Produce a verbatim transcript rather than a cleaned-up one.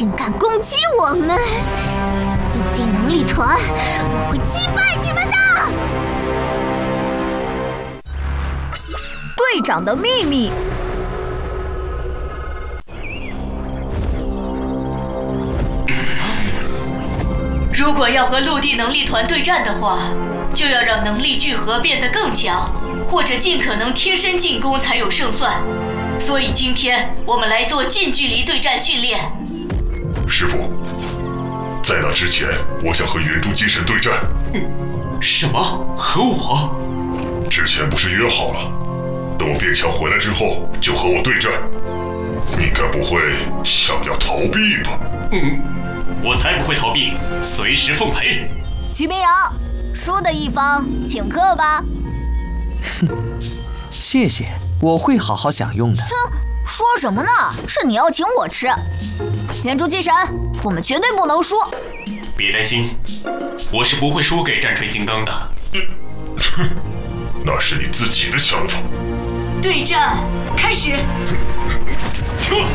竟敢攻击我们！陆地能力团，我会击败你们的！ 队长的秘密。 如果要和陆地能力团对战的话，就要让能力聚合变得更强，或者尽可能贴身进攻才有胜算。所以今天我们来做近距离对战训练。 师傅，在那之前，我想和圆珠机神对战。 嗯，什么？和我？ 之前不是约好了，等我变强回来之后就和我对战。你该不会想要逃避吧？ 嗯，我才不会逃避，随时奉陪。 齐明阳，输的一方请客吧。 哼，谢谢，我会好好享用的。 哼，说什么呢？是你要请我吃。圆珠机神，我们绝对不能输。 别担心，我是不会输给战锤金刚的。 哼，那是你自己的想法。 对战开始。